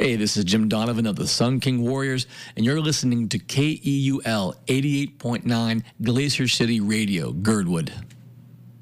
Hey, this is Jim Donovan of the Sun King Warriors, and you're listening to KEUL 88.9 Glacier City Radio, Girdwood.